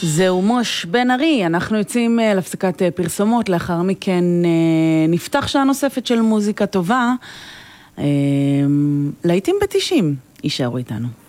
זהו מוש בן ארי, אנחנו יוצאים להפסקת פרסומות, לאחר מכן נפתח שעה נוספת של מוזיקה טובה, לעתים ב-90, יישארו איתנו.